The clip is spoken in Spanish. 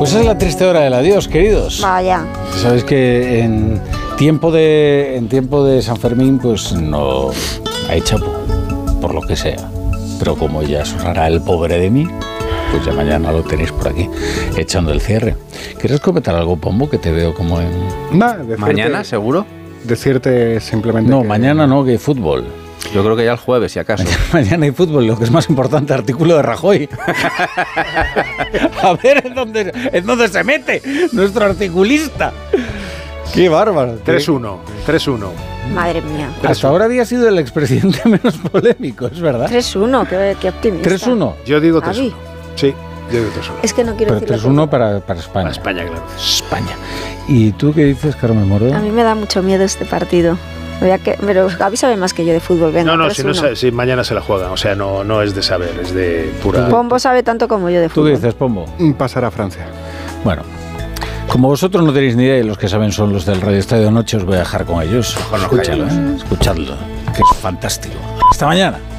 Pues es la triste hora del adiós, queridos. Vaya. Sabéis que en tiempo de San Fermín, pues no hay chapo, por lo que sea. Pero como ya sonará el pobre de mí, pues ya mañana lo tenéis por aquí, echando el cierre. ¿Quieres comentar algo, Pombo, que te veo como en... ¿Mañana, seguro? Decirte simplemente No, mañana no, que hay fútbol. Yo creo que ya el jueves, si acaso. Mañana hay fútbol, lo que es más importante, artículo de Rajoy. A ver en dónde se mete nuestro articulista. ¡Qué bárbaro! 3-1. Madre mía. Hasta ahora había sido el expresidente menos polémico, es verdad. 3-1, qué optimista. 3-1. Yo digo 3-1. Javi. Sí, yo digo 3-1. Es que no quiero Pero decirlo. 3-1 para España. Para España, claro. España. ¿Y tú qué dices, Carmen Morodo? A mí me da mucho miedo este partido. Pero Gaby sabe más que yo de fútbol. Venga, No, 3-1. si mañana se la juegan. O sea, no es de saber, es de pura... Pombo sabe tanto como yo de ¿Tú fútbol. qué dices, Pombo? pasar a Francia. Bueno, como vosotros no tenéis ni idea y los que saben son los del Radio Estadio Noche, os voy a dejar con ellos. Escuchadlo, que es fantástico. Hasta mañana.